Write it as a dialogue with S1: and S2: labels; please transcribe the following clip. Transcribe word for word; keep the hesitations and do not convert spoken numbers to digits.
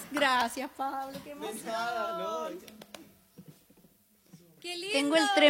S1: Gracias, Pablo, qué emoción.
S2: De nada, no.
S1: Qué lindo.
S3: Tengo el